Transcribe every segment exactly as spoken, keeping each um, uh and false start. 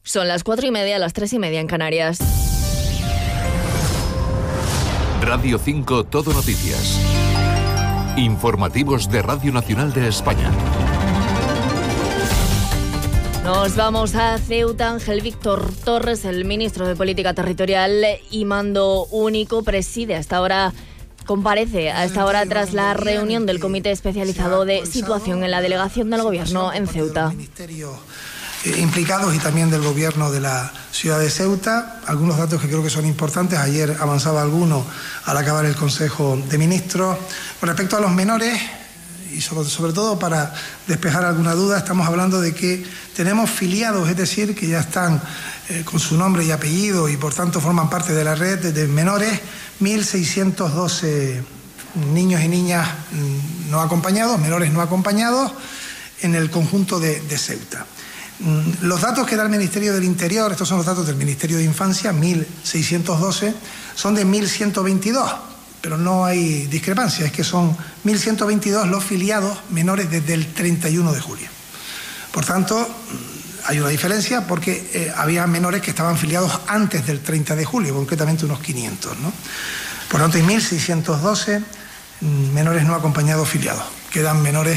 Son las cuatro y media, las tres y media en Canarias. Radio cinco Todo Noticias. Informativos de Radio Nacional de España. Nos vamos a Ceuta. Ángel Víctor Torres, el ministro de Política Territorial y Mando Único, preside hasta ahora, comparece a esta hora tras la reunión del Comité Especializado de Situación en la Delegación del Gobierno en Ceuta. Implicados y también del Gobierno de la ciudad de Ceuta. Algunos datos que creo que son importantes. Ayer avanzaba alguno al acabar el Consejo de Ministros. Con respecto a los menores, y sobre, sobre todo para despejar alguna duda, estamos hablando de que tenemos filiados, es decir, que ya están eh, con su nombre y apellido y por tanto forman parte de la red de menores, mil seiscientos doce niños y niñas no acompañados, menores no acompañados, en el conjunto de, de Ceuta. Los datos que da el Ministerio del Interior, estos son los datos del Ministerio de Infancia, mil seiscientos doce, son de mil ciento veintidós. Pero no hay discrepancia, es que son mil ciento veintidós los filiados menores desde el treinta y uno de julio. Por tanto, hay una diferencia porque eh, había menores que estaban filiados antes del treinta de julio, concretamente unos quinientos, ¿no? Por tanto, hay mil seiscientos doce menores no acompañados filiados. Quedan menores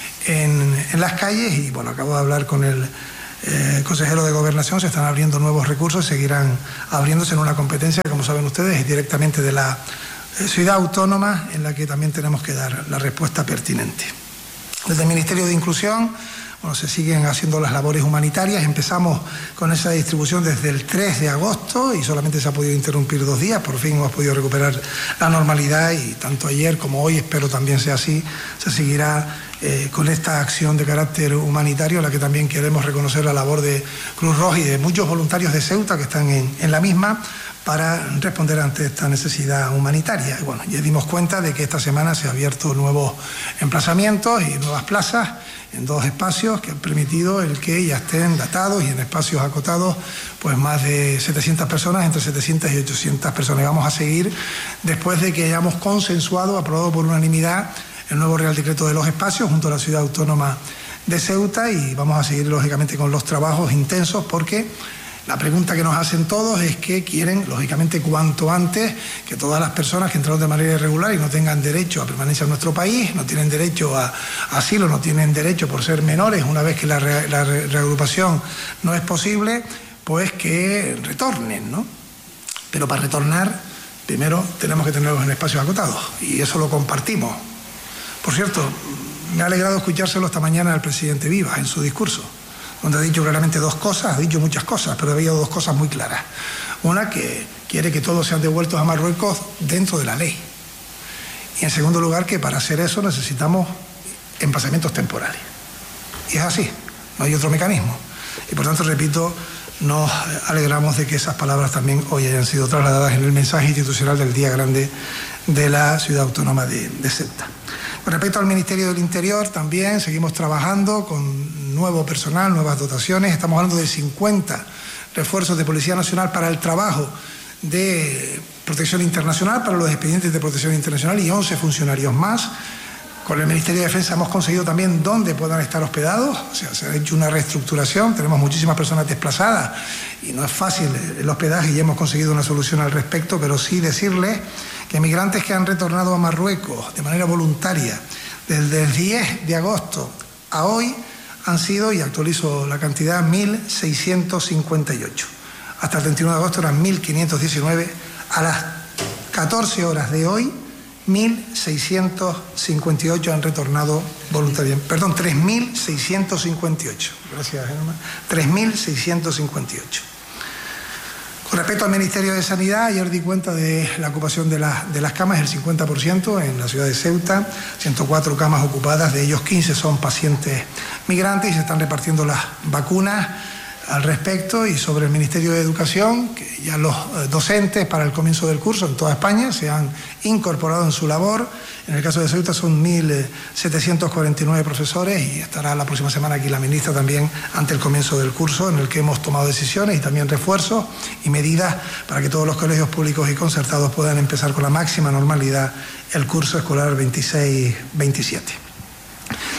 en, en las calles y, bueno, acabo de hablar con el eh, consejero de Gobernación, se están abriendo nuevos recursos, seguirán abriéndose en una competencia, como saben ustedes, directamente de la ciudad autónoma, en la que también tenemos que dar la respuesta pertinente. Desde el Ministerio de Inclusión, bueno, se siguen haciendo las labores humanitarias. Empezamos con esa distribución desde el tres de agosto y solamente se ha podido interrumpir dos días. Por fin hemos podido recuperar la normalidad y tanto ayer como hoy, espero también sea así, se seguirá eh, con esta acción de carácter humanitario, a la que también queremos reconocer la labor de Cruz Roja y de muchos voluntarios de Ceuta que están en, en la misma, para responder ante esta necesidad humanitaria. Y bueno, ya dimos cuenta de que esta semana se han abierto nuevos emplazamientos y nuevas plazas en dos espacios que han permitido el que ya estén datados y en espacios acotados pues más de setecientas personas, entre setecientas y ochocientas personas. Y vamos a seguir después de que hayamos consensuado, aprobado por unanimidad, el nuevo Real Decreto de los espacios junto a la Ciudad Autónoma de Ceuta, y vamos a seguir lógicamente con los trabajos intensos porque la pregunta que nos hacen todos es que quieren, lógicamente, cuanto antes que todas las personas que entraron de manera irregular y no tengan derecho a permanencia en nuestro país, no tienen derecho a asilo, no tienen derecho por ser menores, una vez que la, re, la re, reagrupación no es posible, pues que retornen, ¿no? Pero para retornar, primero tenemos que tenerlos en espacios acotados y eso lo compartimos. Por cierto, me ha alegrado escuchárselo esta mañana al presidente Vivas en su discurso, donde ha dicho claramente dos cosas, ha dicho muchas cosas, pero había dos cosas muy claras. Una, que quiere que todos sean devueltos a Marruecos dentro de la ley. Y en segundo lugar, que para hacer eso necesitamos emplazamientos temporales. Y es así, no hay otro mecanismo. Y por tanto, repito, nos alegramos de que esas palabras también hoy hayan sido trasladadas en el mensaje institucional del Día Grande de la Ciudad Autónoma de, de Ceuta. Con respecto al Ministerio del Interior, también seguimos trabajando con nuevo personal, nuevas dotaciones. Estamos hablando de cincuenta refuerzos de Policía Nacional para el trabajo de protección internacional, para los expedientes de protección internacional, y once funcionarios más. Con el Ministerio de Defensa hemos conseguido también dónde puedan estar hospedados, o sea, se ha hecho una reestructuración, tenemos muchísimas personas desplazadas y no es fácil el hospedaje y hemos conseguido una solución al respecto, pero sí decirles que migrantes que han retornado a Marruecos de manera voluntaria desde el diez de agosto a hoy han sido, y actualizo la cantidad, mil seiscientos cincuenta y ocho. Hasta el treinta y uno de agosto eran mil quinientos diecinueve, a las catorce horas de hoy mil seiscientos cincuenta y ocho han retornado voluntariamente, perdón, tres mil seiscientos cincuenta y ocho. Gracias, Germán. tres mil seiscientos cincuenta y ocho. Con respecto al Ministerio de Sanidad, ayer di cuenta de la ocupación de, la, de las camas, el cincuenta por ciento en la ciudad de Ceuta, ciento cuatro camas ocupadas, de ellos quince son pacientes migrantes y se están repartiendo las vacunas al respecto. Y sobre el Ministerio de Educación, que ya los docentes para el comienzo del curso en toda España se han incorporado en su labor. En el caso de Ceuta son mil setecientos cuarenta y nueve profesores y estará la próxima semana aquí la ministra también ante el comienzo del curso, en el que hemos tomado decisiones y también refuerzos y medidas para que todos los colegios públicos y concertados puedan empezar con la máxima normalidad el curso escolar veintiséis veintisiete.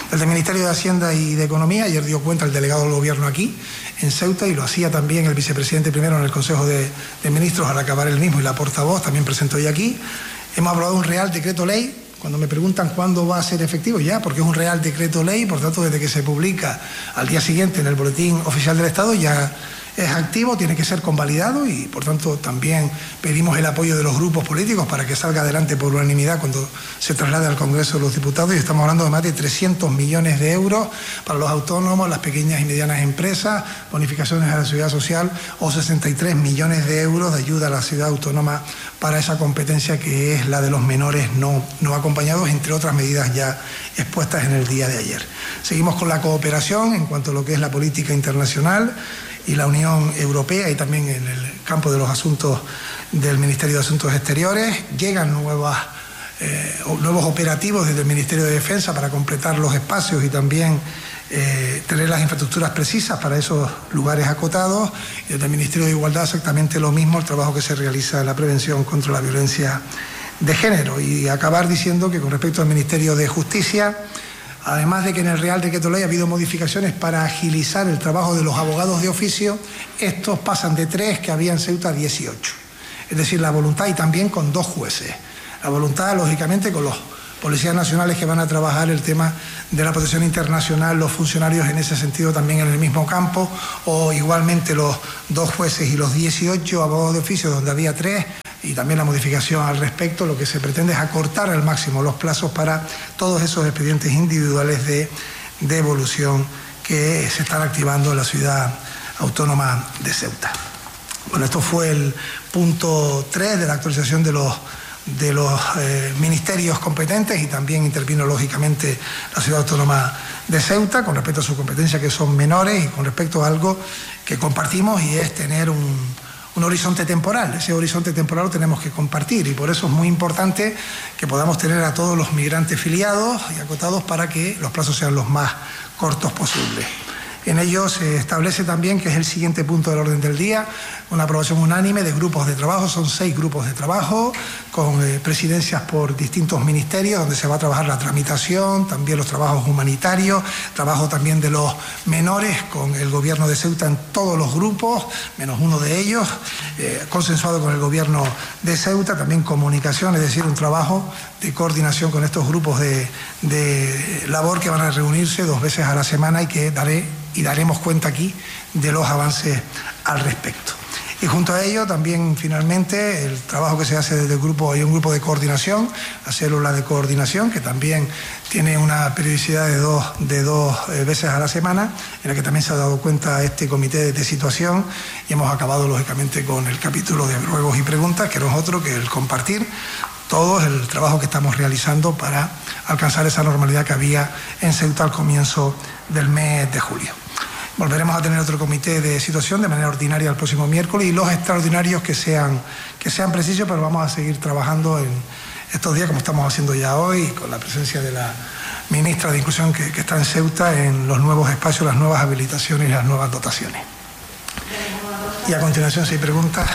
El del Ministerio de Hacienda y de Economía, ayer dio cuenta el delegado del Gobierno aquí, en Ceuta, y lo hacía también el vicepresidente primero en el Consejo de, de Ministros al acabar el mismo, y la portavoz también presentó ya aquí. Hemos aprobado un Real Decreto Ley. Cuando me preguntan cuándo va a ser efectivo, ya, porque es un Real Decreto Ley, por tanto, desde que se publica al día siguiente en el Boletín Oficial del Estado ya es activo, tiene que ser convalidado, y por tanto también pedimos el apoyo de los grupos políticos para que salga adelante por unanimidad cuando se traslade al Congreso de los Diputados, y estamos hablando de más de trescientos millones de euros para los autónomos, las pequeñas y medianas empresas, bonificaciones a la seguridad social, o sesenta y tres millones de euros de ayuda a la ciudad autónoma para esa competencia que es la de los menores no, no acompañados, entre otras medidas ya expuestas en el día de ayer. Seguimos con la cooperación en cuanto a lo que es la política internacional y la Unión Europea, y también en el campo de los asuntos del Ministerio de Asuntos Exteriores. Llegan nuevas, eh, nuevos operativos desde el Ministerio de Defensa para completar los espacios y también eh, tener las infraestructuras precisas para esos lugares acotados. Y desde el Ministerio de Igualdad exactamente lo mismo, el trabajo que se realiza en la prevención contra la violencia de género. Y acabar diciendo que con respecto al Ministerio de Justicia, además de que en el Real Decreto Ley ha habido modificaciones para agilizar el trabajo de los abogados de oficio, estos pasan de tres que había en Ceuta a dieciocho. Es decir, la voluntad, y también con dos jueces. La voluntad, lógicamente, con los policías nacionales que van a trabajar el tema de la protección internacional, los funcionarios en ese sentido también en el mismo campo, o igualmente los dos jueces y los dieciocho abogados de oficio donde había tres, y también la modificación al respecto. Lo que se pretende es acortar al máximo los plazos para todos esos expedientes individuales de devolución que se están activando en la ciudad autónoma de Ceuta. Bueno, esto fue el punto tres de la actualización de los, de los eh, ministerios competentes, y también intervino lógicamente la ciudad autónoma de Ceuta con respecto a sus competencias, que son menores, y con respecto a algo que compartimos, y es tener un un horizonte temporal. Ese horizonte temporal lo tenemos que compartir, y por eso es muy importante que podamos tener a todos los migrantes filiados y acotados para que los plazos sean los más cortos posibles. En ello se establece también, que es el siguiente punto del orden del día, una aprobación unánime de grupos de trabajo. Son seis grupos de trabajo con eh, presidencias por distintos ministerios, donde se va a trabajar la tramitación, también los trabajos humanitarios, trabajo también de los menores con el Gobierno de Ceuta en todos los grupos, menos uno de ellos, eh, consensuado con el Gobierno de Ceuta, también comunicación, es decir, un trabajo de coordinación con estos grupos de, de labor que van a reunirse dos veces a la semana, y que daré y daremos cuenta aquí de los avances al respecto. Y junto a ello también, finalmente, el trabajo que se hace desde el grupo, hay un grupo de coordinación, la célula de coordinación, que también tiene una periodicidad de dos, de dos eh, veces a la semana, en la que también se ha dado cuenta este comité de, de situación, y hemos acabado lógicamente con el capítulo de ruegos y preguntas, que no es otro que el compartir todo el trabajo que estamos realizando para alcanzar esa normalidad que había en Ceuta al comienzo del mes de julio. Volveremos a tener otro comité de situación de manera ordinaria el próximo miércoles, y los extraordinarios que sean, que sean precisos, pero vamos a seguir trabajando en estos días, como estamos haciendo ya hoy, con la presencia de la ministra de Inclusión que, que está en Ceuta, en los nuevos espacios, las nuevas habilitaciones y las nuevas dotaciones. Y a continuación, si hay preguntas.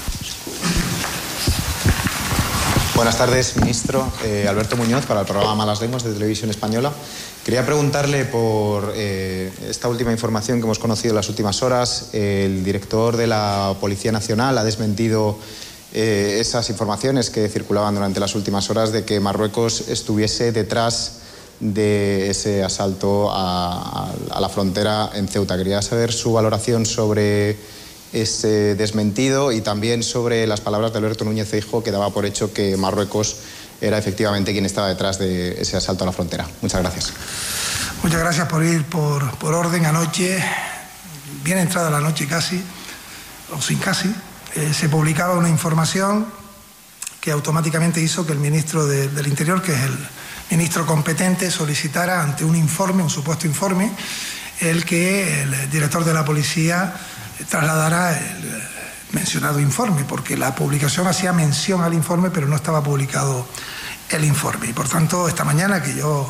Buenas tardes, ministro. Eh, Alberto Muñoz, para el programa Malas Lenguas de Televisión Española. Quería preguntarle por eh, esta última información que hemos conocido en las últimas horas. El director de la Policía Nacional ha desmentido eh, esas informaciones que circulaban durante las últimas horas de que Marruecos estuviese detrás de ese asalto a, a, a la frontera en Ceuta. Quería saber su valoración sobre ese desmentido, y también sobre las palabras de Alberto Núñez Feijóo, que daba por hecho que Marruecos era efectivamente quien estaba detrás de ese asalto a la frontera. Muchas gracias. Muchas gracias por ir por, por orden. Anoche, bien entrada la noche casi, o sin casi, eh, se publicaba una información que automáticamente hizo que el ministro de, del Interior, que es el ministro competente, solicitara ante un informe, un supuesto informe, el que el director de la policía trasladará el mencionado informe, porque la publicación hacía mención al informe, pero no estaba publicado el informe. Y por tanto, esta mañana que yo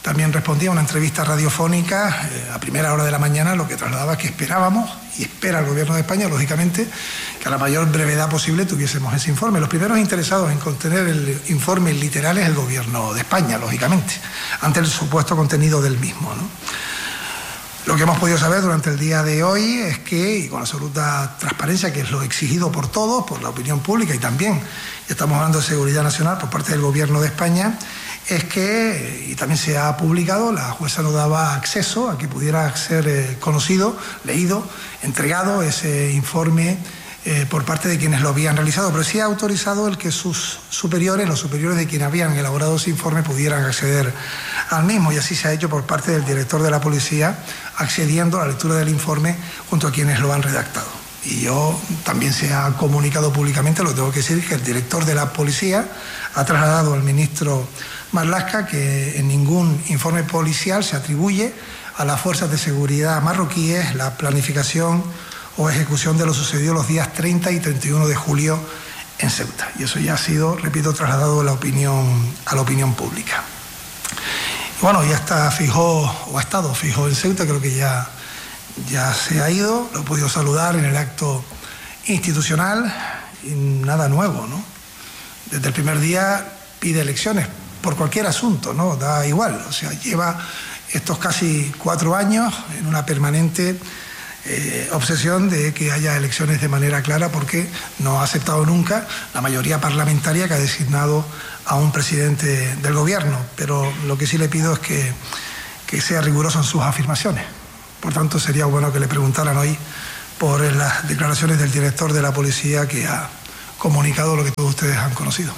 también respondía a una entrevista radiofónica eh, a primera hora de la mañana, lo que trasladaba que esperábamos, y espera el Gobierno de España, lógicamente, que a la mayor brevedad posible tuviésemos ese informe. Los primeros interesados en contener el informe literal es el Gobierno de España, lógicamente, ante el supuesto contenido del mismo, ¿no? Lo que hemos podido saber durante el día de hoy es que, y con absoluta transparencia, que es lo exigido por todos, por la opinión pública y también, estamos hablando de seguridad nacional por parte del Gobierno de España, es que, y también se ha publicado, la jueza no daba acceso a que pudiera ser eh, conocido, leído, entregado ese informe eh, por parte de quienes lo habían realizado, pero sí ha autorizado el que sus superiores, los superiores de quienes habían elaborado ese informe, pudieran acceder al mismo, y así se ha hecho por parte del director de la policía, accediendo a la lectura del informe junto a quienes lo han redactado. Y yo también se ha comunicado públicamente, lo tengo que decir, que el director de la policía ha trasladado al ministro Marlaska que en ningún informe policial se atribuye a las fuerzas de seguridad marroquíes la planificación o ejecución de lo sucedido los días treinta y treinta y uno de julio en Ceuta. Y eso ya ha sido, repito, trasladado a la opinión, a la opinión pública. Y bueno, ya está Feijóo, o ha estado Feijóo en Ceuta, creo que ya, ya se ha ido, lo he podido saludar en el acto institucional y nada nuevo, ¿no? Desde el primer día pide elecciones por cualquier asunto, ¿no? Da igual, o sea, lleva estos casi cuatro años en una permanente eh, obsesión de que haya elecciones de manera clara, porque no ha aceptado nunca la mayoría parlamentaria que ha designado a un presidente del gobierno, pero lo que sí le pido es que, que sea riguroso en sus afirmaciones. Por tanto, sería bueno que le preguntaran hoy por las declaraciones del director de la policía, que ha comunicado lo que todos ustedes han conocido.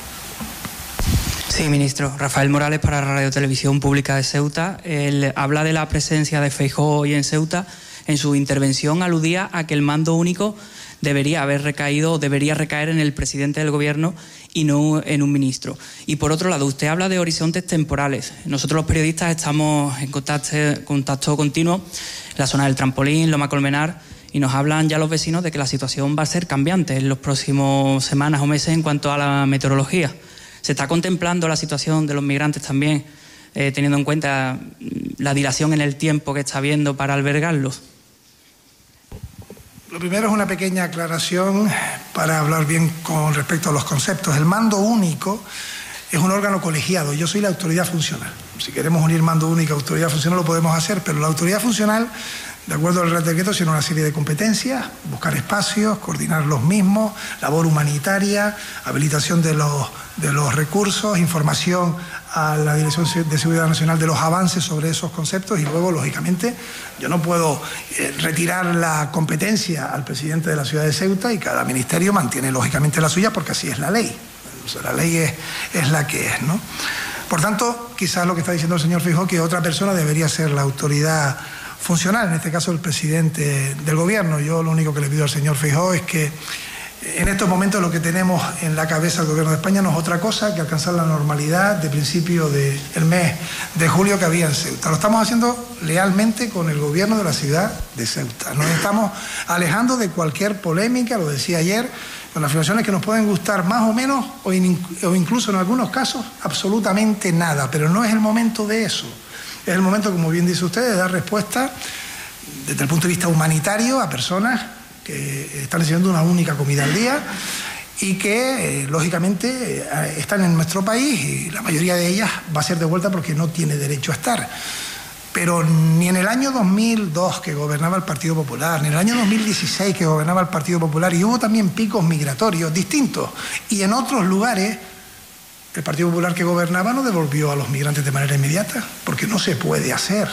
Sí, ministro. Rafael Morales para Radio Televisión Pública de Ceuta. Él habla de la presencia de Feijóo hoy en Ceuta. En su intervención aludía a que el mando único debería haber recaído o debería recaer en el presidente del gobierno y no en un ministro. Y por otro lado, usted habla de horizontes temporales. Nosotros los periodistas estamos en contacto, contacto continuo en la zona del Trampolín, Loma Colmenar, y nos hablan ya los vecinos de que la situación va a ser cambiante en los próximos semanas o meses en cuanto a la meteorología. ¿Se está contemplando la situación de los migrantes también, eh, teniendo en cuenta la dilación en el tiempo que está habiendo para albergarlos? Lo primero es una pequeña aclaración para hablar bien con respecto a los conceptos. El mando único es un órgano colegiado. Yo soy la autoridad funcional. Si queremos unir mando único y autoridad funcional lo podemos hacer, pero la autoridad funcional, de acuerdo al Real Decreto, tiene una serie de competencias: buscar espacios, coordinar los mismos, labor humanitaria, habilitación de los, de los recursos, información a la Dirección de Seguridad Nacional de los avances sobre esos conceptos, y luego, lógicamente, yo no puedo eh, retirar la competencia al presidente de la ciudad de Ceuta, y cada ministerio mantiene, lógicamente, la suya, porque así es la ley. O sea, la ley es, es la que es, ¿no? Por tanto, quizás lo que está diciendo el señor Feijóo, que otra persona debería ser la autoridad funcional, en este caso el presidente del gobierno. Yo lo único que le pido al señor Feijóo es que en estos momentos lo que tenemos en la cabeza del gobierno de España no es otra cosa que alcanzar la normalidad de principio del mes de julio que había en Ceuta. Lo estamos haciendo lealmente con el gobierno de la ciudad de Ceuta. Nos estamos alejando de cualquier polémica, lo decía ayer, con afirmaciones que nos pueden gustar más o menos, o, in, o incluso en algunos casos absolutamente nada, pero no es el momento de eso. Es el momento, como bien dice usted, de dar respuesta desde el punto de vista humanitario a personas que están recibiendo una única comida al día y que, eh, lógicamente, eh, están en nuestro país, y la mayoría de ellas va a ser devuelta porque no tiene derecho a estar. Pero ni en el año dos mil dos, que gobernaba el Partido Popular, ni en el año dos mil dieciséis, que gobernaba el Partido Popular, y hubo también picos migratorios distintos, y en otros lugares el Partido Popular que gobernaba no devolvió a los migrantes de manera inmediata, porque no se puede hacer.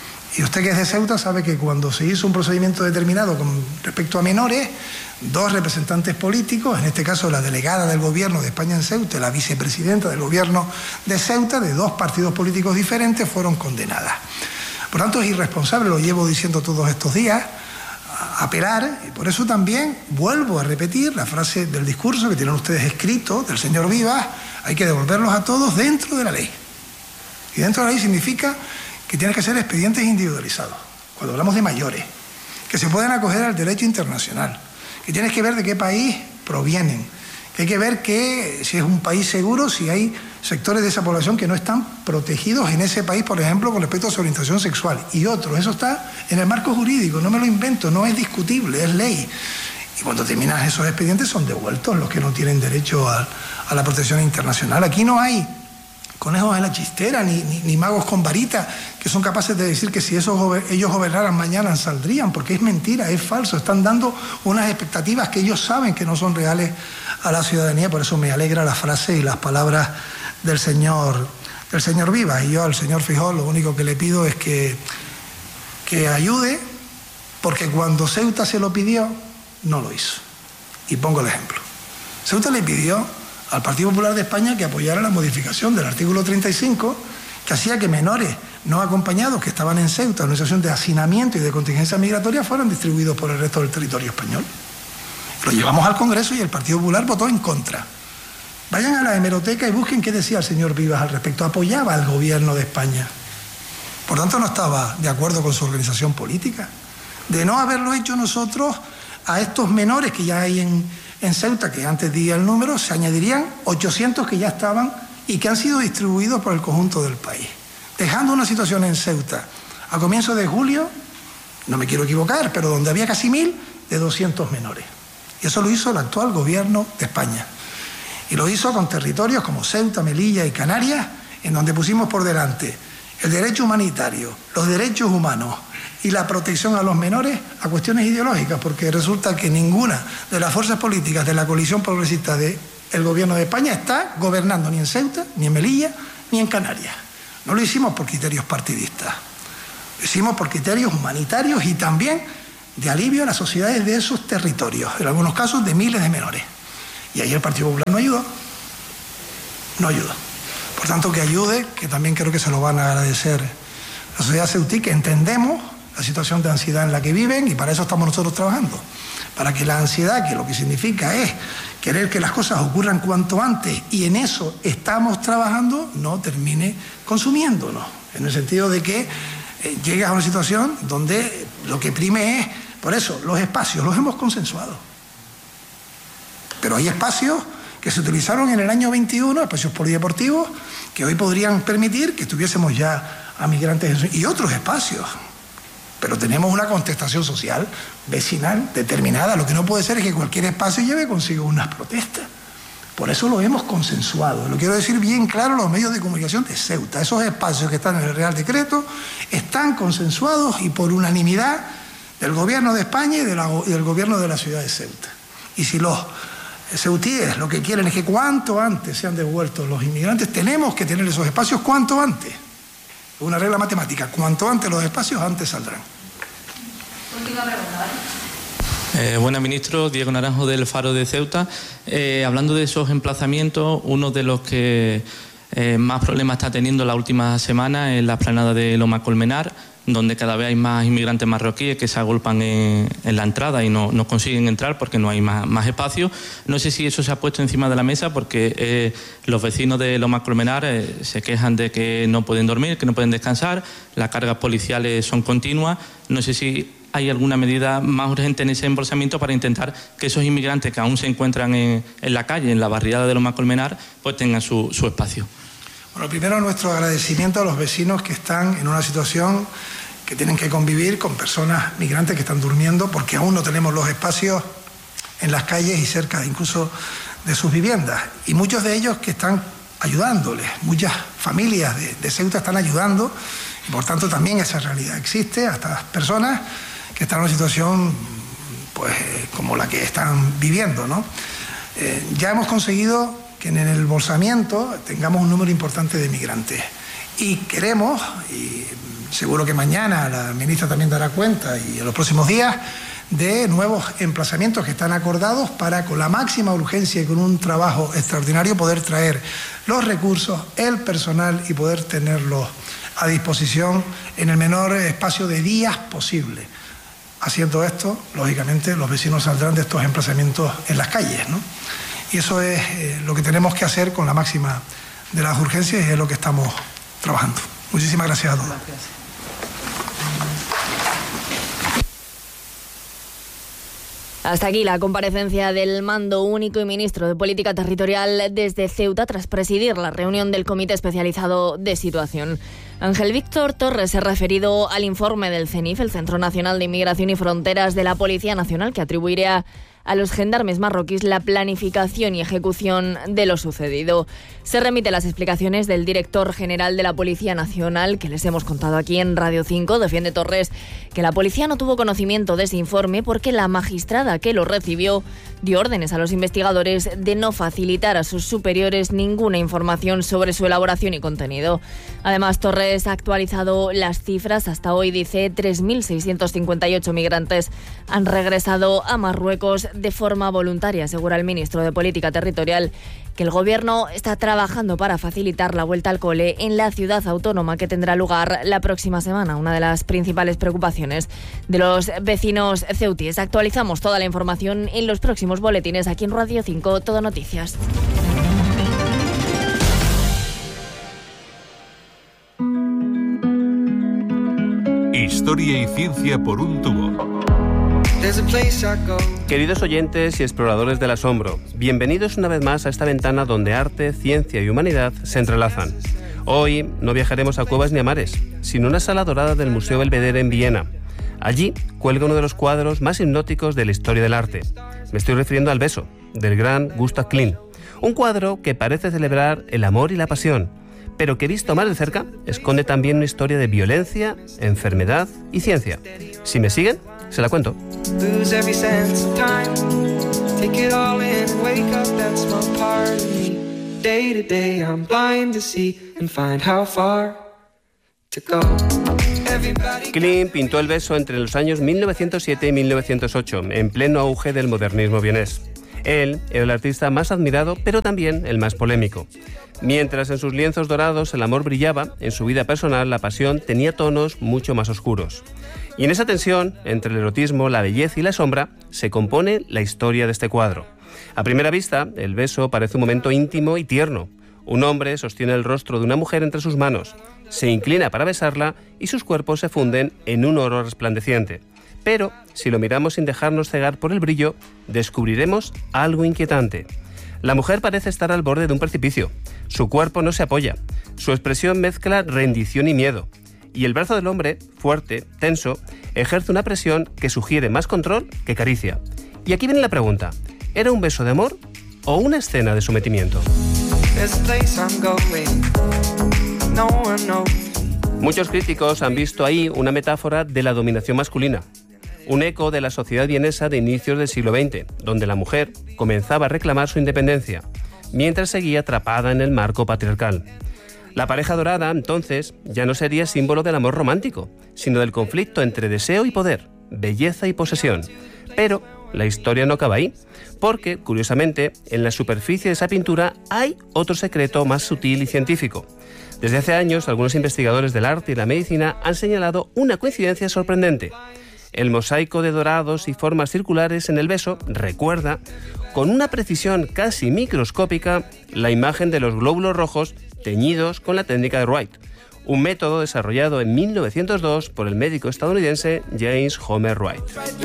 Y usted, que es de Ceuta, sabe que cuando se hizo un procedimiento determinado con respecto a menores, dos representantes políticos, en este caso la delegada del gobierno de España en Ceuta, la vicepresidenta del gobierno de Ceuta, de dos partidos políticos diferentes, fueron condenadas. Por tanto, es irresponsable, lo llevo diciendo todos estos días, apelar, y por eso también vuelvo a repetir la frase del discurso que tienen ustedes escrito del señor Vivas: hay que devolverlos a todos dentro de la ley. Y dentro de la ley significa que tienen que ser expedientes individualizados, cuando hablamos de mayores, que se pueden acoger al derecho internacional, que tienes que ver de qué país provienen, que hay que ver que si es un país seguro, si hay sectores de esa población que no están protegidos en ese país, por ejemplo, con respecto a su orientación sexual, y otros. Eso está en el marco jurídico, no me lo invento, no es discutible, es ley. Y cuando terminan esos expedientes son devueltos los que no tienen derecho a, a la protección internacional. Aquí no hay conejos en la chistera, ni, ni, ni magos con varita, que son capaces de decir que si esos, ellos gobernaran mañana saldrían, porque es mentira, es falso. Están dando unas expectativas que ellos saben que no son reales a la ciudadanía. Por eso me alegra la frase y las palabras del señor, del señor Vivas. Y yo al señor Feijóo lo único que le pido es que, que ayude, porque cuando Ceuta se lo pidió, no lo hizo. Y pongo el ejemplo. Ceuta le pidió al Partido Popular de España que apoyara la modificación del artículo treinta y cinco, que hacía que menores no acompañados que estaban en Ceuta, en una situación de hacinamiento y de contingencia migratoria, fueran distribuidos por el resto del territorio español. Lo llevamos al Congreso y el Partido Popular votó en contra. Vayan a la hemeroteca y busquen qué decía el señor Vivas al respecto. Apoyaba al gobierno de España. Por tanto, no estaba de acuerdo con su organización política. De no haberlo hecho nosotros, a estos menores que ya hay en En Ceuta, que antes di el número, se añadirían ochocientos que ya estaban y que han sido distribuidos por el conjunto del país. Dejando una situación en Ceuta a comienzos de julio, no me quiero equivocar, pero donde había casi mil, de doscientos menores. Y eso lo hizo el actual gobierno de España. Y lo hizo con territorios como Ceuta, Melilla y Canarias, en donde pusimos por delante el derecho humanitario, los derechos humanos y la protección a los menores a cuestiones ideológicas, porque resulta que ninguna de las fuerzas políticas de la coalición progresista del gobierno de España está gobernando ni en Ceuta, ni en Melilla, ni en Canarias. No lo hicimos por criterios partidistas, lo hicimos por criterios humanitarios y también de alivio a las sociedades de esos territorios, en algunos casos de miles de menores. Y ahí el Partido Popular no ayudó, no ayudó. Por tanto, que ayude, que también creo que se lo van a agradecer la sociedad ceutí, que entendemos la situación de ansiedad en la que viven y para eso estamos nosotros trabajando. Para que la ansiedad, que lo que significa es querer que las cosas ocurran cuanto antes y en eso estamos trabajando, no termine consumiéndonos. En el sentido de que eh, llegas a una situación donde lo que prime es, por eso, los espacios, los hemos consensuado. Pero hay espacios que se utilizaron en el año veintiuno, espacios polideportivos, que hoy podrían permitir que estuviésemos ya a migrantes y otros espacios. Pero tenemos una contestación social, vecinal, determinada. Lo que no puede ser es que cualquier espacio lleve consigo unas protestas. Por eso lo hemos consensuado. Lo quiero decir bien claro a los medios de comunicación de Ceuta. Esos espacios que están en el Real Decreto están consensuados y por unanimidad del Gobierno de España y, de la, y del Gobierno de la ciudad de Ceuta. Y si los ceutíes lo que quieren es que cuanto antes sean devueltos los inmigrantes, tenemos que tener esos espacios cuanto antes. Una regla matemática, cuanto antes los espacios, antes saldrán. Última pregunta, ¿vale? Eh, buenas, ministro. Diego Naranjo, del Faro de Ceuta. Eh, hablando de esos emplazamientos, uno de los que eh, más problemas está teniendo la última semana es la explanada de Loma Colmenar, donde cada vez hay más inmigrantes marroquíes que se agolpan en, en la entrada y no, no consiguen entrar porque no hay más, más espacio. No sé si eso se ha puesto encima de la mesa porque eh, los vecinos de Loma Colmenar eh, se quejan de que no pueden dormir, que no pueden descansar, las cargas policiales son continuas. No sé si hay alguna medida más urgente en ese embolsamiento para intentar que esos inmigrantes que aún se encuentran en, en la calle, en la barriada de Loma Colmenar, pues tengan su, su espacio. Bueno, primero nuestro agradecimiento a los vecinos que están en una situación que tienen que convivir con personas migrantes que están durmiendo porque aún no tenemos los espacios en las calles y cerca incluso de sus viviendas. Y muchos de ellos que están ayudándoles, muchas familias de, de Ceuta están ayudando y por tanto también esa realidad existe a estas personas que están en una situación pues como la que están viviendo, ¿no? Eh, ya hemos conseguido que en el embolsamiento tengamos un número importante de migrantes. Y queremos, y seguro que mañana la ministra también dará cuenta, y en los próximos días, de nuevos emplazamientos que están acordados para, con la máxima urgencia y con un trabajo extraordinario, poder traer los recursos, el personal y poder tenerlos a disposición en el menor espacio de días posible. Haciendo esto, lógicamente, los vecinos saldrán de estos emplazamientos en las calles, ¿no? Y eso es eh, lo que tenemos que hacer con la máxima de las urgencias y es lo que estamos trabajando. Muchísimas gracias a todos. Gracias. Hasta aquí la comparecencia del Mando Único y Ministro de Política Territorial desde Ceuta tras presidir la reunión del Comité Especializado de Situación. Ángel Víctor Torres se ha referido al informe del CENIF, el Centro Nacional de Inmigración y Fronteras de la Policía Nacional, que atribuiría a los gendarmes marroquíes la planificación y ejecución de lo sucedido. Se remite las explicaciones del director general de la Policía Nacional, que les hemos contado aquí en Radio cinco. Defiende Torres que la policía no tuvo conocimiento de ese informe porque la magistrada que lo recibió dio órdenes a los investigadores de no facilitar a sus superiores ninguna información sobre su elaboración y contenido. Además, Torres ha actualizado las cifras. Hasta hoy, dice, tres mil seiscientos cincuenta y ocho migrantes han regresado a Marruecos de forma voluntaria, asegura el ministro de Política Territorial, que el Gobierno está trabajando para facilitar la vuelta al cole en la ciudad autónoma que tendrá lugar la próxima semana, una de las principales preocupaciones de los vecinos ceutíes. Actualizamos toda la información en los próximos boletines aquí en Radio cinco, Todo Noticias. Historia y ciencia por un tubo. Queridos oyentes y exploradores del asombro, bienvenidos una vez más a esta ventana donde arte, ciencia y humanidad se entrelazan. Hoy no viajaremos a cuevas ni a mares, sino a una sala dorada del Museo Belvedere en Viena. Allí cuelga uno de los cuadros más hipnóticos de la historia del arte. Me estoy refiriendo al Beso, del gran Gustav Klimt. Un cuadro que parece celebrar el amor y la pasión, pero que visto más de cerca esconde también una historia de violencia, enfermedad y ciencia. Si me siguen, se la cuento. Klimt pintó el Beso entre los años mil novecientos siete y mil novecientos ocho, en pleno auge del modernismo vienés. Él era el artista más admirado, pero también el más polémico. Mientras en sus lienzos dorados el amor brillaba, en su vida personal la pasión tenía tonos mucho más oscuros. Y en esa tensión, entre el erotismo, la belleza y la sombra, se compone la historia de este cuadro. A primera vista, el Beso parece un momento íntimo y tierno. Un hombre sostiene el rostro de una mujer entre sus manos, se inclina para besarla y sus cuerpos se funden en un oro resplandeciente. Pero, si lo miramos sin dejarnos cegar por el brillo, descubriremos algo inquietante. La mujer parece estar al borde de un precipicio. Su cuerpo no se apoya. Su expresión mezcla rendición y miedo. Y el brazo del hombre, fuerte, tenso, ejerce una presión que sugiere más control que caricia. Y aquí viene la pregunta: ¿era un beso de amor o una escena de sometimiento? Muchos críticos han visto ahí una metáfora de la dominación masculina, un eco de la sociedad vienesa de inicios del siglo veinte, donde la mujer comenzaba a reclamar su independencia, mientras seguía atrapada en el marco patriarcal. La pareja dorada, entonces, ya no sería símbolo del amor romántico, sino del conflicto entre deseo y poder, belleza y posesión. Pero la historia no acaba ahí, porque, curiosamente, en la superficie de esa pintura hay otro secreto más sutil y científico. Desde hace años, algunos investigadores del arte y la medicina han señalado una coincidencia sorprendente. El mosaico de dorados y formas circulares en el Beso recuerda, con una precisión casi microscópica, la imagen de los glóbulos rojos teñidos con la técnica de Wright, un método desarrollado en mil novecientos dos por el médico estadounidense James Homer Wright.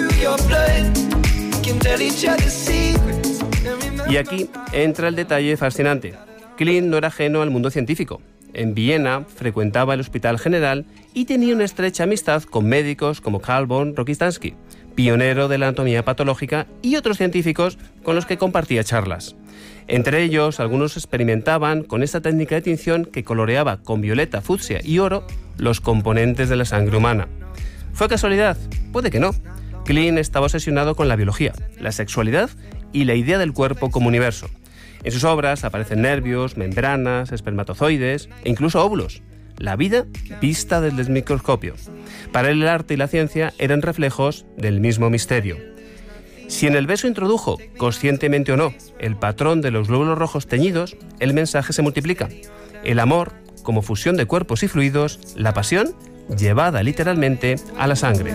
Y aquí entra el detalle fascinante. Klimt no era ajeno al mundo científico. En Viena frecuentaba el Hospital General y tenía una estrecha amistad con médicos como Carl von Rokitansky, pionero de la anatomía patológica, y otros científicos con los que compartía charlas. Entre ellos, algunos experimentaban con esta técnica de tinción que coloreaba con violeta, fucsia y oro los componentes de la sangre humana. ¿Fue casualidad? Puede que no. Klimt estaba obsesionado con la biología, la sexualidad y la idea del cuerpo como universo. En sus obras aparecen nervios, membranas, espermatozoides e incluso óvulos. La vida vista desde el microscopio. Para él el arte y la ciencia eran reflejos del mismo misterio. Si en el Beso introdujo, conscientemente o no, el patrón de los glóbulos rojos teñidos, el mensaje se multiplica. El amor, como fusión de cuerpos y fluidos, la pasión, llevada literalmente a la sangre.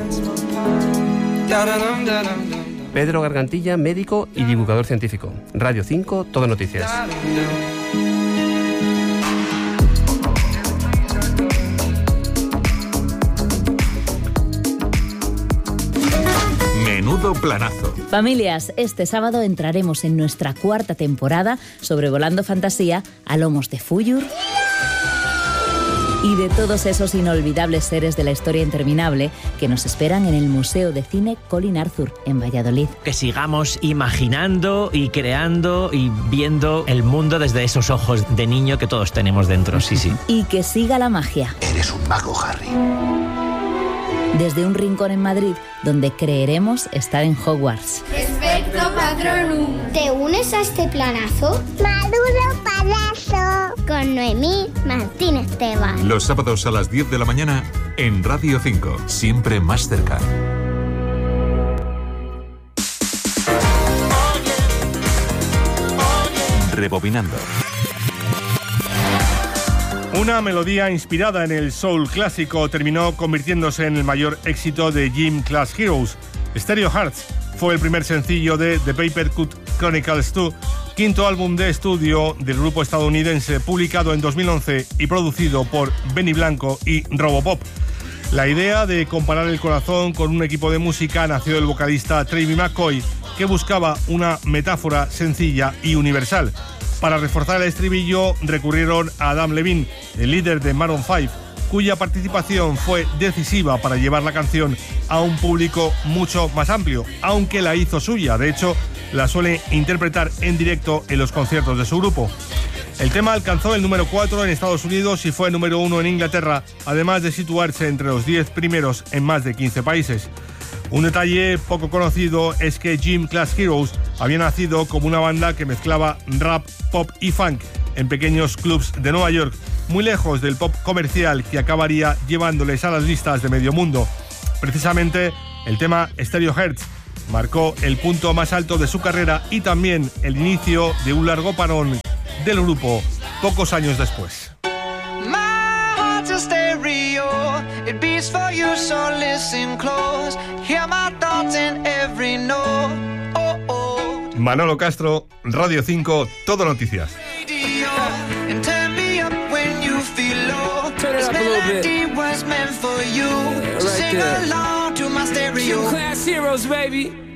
Pedro Gargantilla, médico y divulgador científico. Radio cinco, Todo Noticias. Menú Menudo planazo. Familias, este sábado entraremos en nuestra cuarta temporada sobrevolando fantasía a lomos de Fuyur y de todos esos inolvidables seres de la historia interminable que nos esperan en el Museo de Cine Colin Arthur, en Valladolid. Que sigamos imaginando y creando y viendo el mundo desde esos ojos de niño que todos tenemos dentro, sí, sí. Y que siga la magia. Eres un mago, Harry. Desde un rincón en Madrid, donde creeremos estar en Hogwarts. Expecto Patronum. ¿Te unes a este planazo? Maduro Palazo. Con Noemí Martínez Esteban. Los sábados a las diez de la mañana en Radio cinco. Siempre más cerca. Rebobinando. Una melodía inspirada en el soul clásico terminó convirtiéndose en el mayor éxito de Gym Class Heroes. Stereo Hearts fue el primer sencillo de The Papercut Chronicles dos, quinto álbum de estudio del grupo estadounidense, publicado en dos mil once y producido por Benny Blanco y Robopop. La idea de comparar el corazón con un equipo de música nació del vocalista Travie McCoy, que buscaba una metáfora sencilla y universal. Para reforzar el estribillo recurrieron a Adam Levine, el líder de Maroon cinco, cuya participación fue decisiva para llevar la canción a un público mucho más amplio, aunque la hizo suya. De hecho, la suele interpretar en directo en los conciertos de su grupo. El tema alcanzó el número cuatro en Estados Unidos y fue número uno en Inglaterra, además de situarse entre los diez primeros en más de quince países. Un detalle poco conocido es que Gym Class Heroes había nacido como una banda que mezclaba rap, pop y funk en pequeños clubs de Nueva York, muy lejos del pop comercial que acabaría llevándoles a las listas de medio mundo. Precisamente, el tema Stereo Hearts marcó el punto más alto de su carrera y también el inicio de un largo parón del grupo pocos años después. It beats for you, so listen close. Hear my thoughts in every note. Oh, oh. Manolo Castro, Radio cinco, Todo Noticias. And turn me up when you feel low. This melody was meant for you. Sing along to my stereo. Class Heroes, baby.